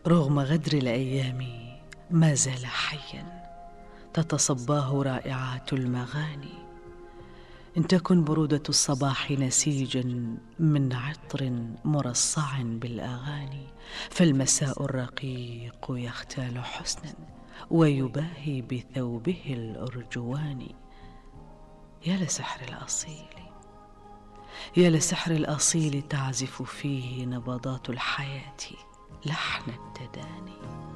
رغم غدر الأيام ما زال حيا، تتصباه رائعات المغاني. إن تكن برودة الصباح نسيجا من عطر مرصع بالأغاني، فالمساء الرقيق يختال حسنا ويباهي بثوبه الأرجواني. يا لسحر الأصيل، يا لسحر الأصيل تعزف فيه نبضات الحياة لحن التداني.